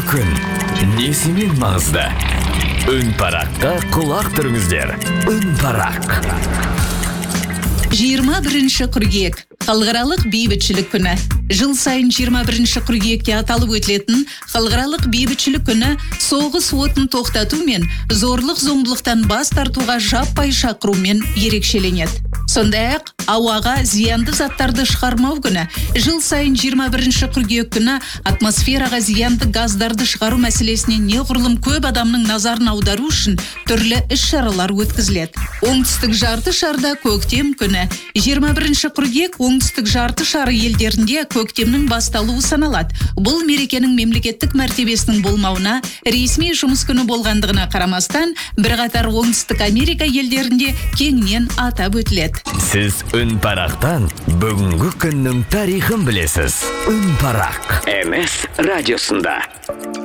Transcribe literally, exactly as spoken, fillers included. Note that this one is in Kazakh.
күн несімен маңызды? Үнпараққа құлақ түріңіздер. Үнпарақ. жиырма бірінші қыркүйек халықаралық бейбітшілік күні. Жыл сайын жиырма бірінші қыркүйекте аталып өтілетін халықаралық бейбітшілік күні соғыс отын тоқтату мен зорлық зомбылықтан бас тартуға жаппай шақырумен ерекшеленеді. Сондай-ақ ауаға зиянды заттарды шығармау күні. Жыл сайын жиырма бірінші қыркүйек күні атмосфераға зиянды газдарды шығару мәселесіне неғұрлым көп адамның назарын аудару үшін түрлі іс-шаралар өткізіледі. Оңтүстік жарты шарда көктем күні. жиырма бірінші қыркүйек оңтүстік жарты шары елдерінде көктемнің басталуы саналады. Бұл мерекенің мемлекеттік мәртебесінің болмауына, ресми жұмыс күні болғандығына қарамастан, бірқатар оңтүстік Америка елдерінде кеңінен атап өтіледі. Сіз Үнпарақтан бүгінгі күннің тарихын білесіз. Үнпарақ. эм эс радиосында.